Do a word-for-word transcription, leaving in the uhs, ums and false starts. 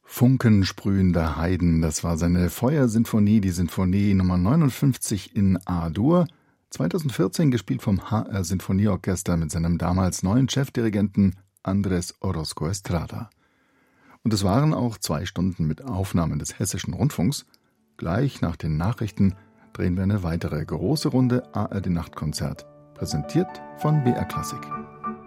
Funkensprühende Heiden, das war seine Feuersinfonie, die Sinfonie Nummer neunundfünfzig in A-Dur, zweitausendvierzehn gespielt vom H R-Sinfonieorchester mit seinem damals neuen Chefdirigenten Andrés Orozco Estrada. Und es waren auch zwei Stunden mit Aufnahmen des Hessischen Rundfunks. Gleich nach den Nachrichten drehen wir eine weitere große Runde A R D-Nachtkonzert, präsentiert von B R Klassik.